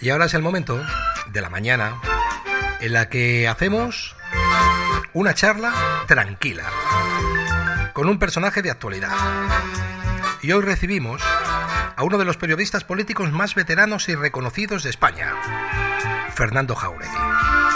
Y ahora es el momento de la mañana en la que hacemos una charla tranquila con un personaje de actualidad. Y hoy recibimos a uno de los periodistas políticos más veteranos y reconocidos de España, Fernando Jáuregui.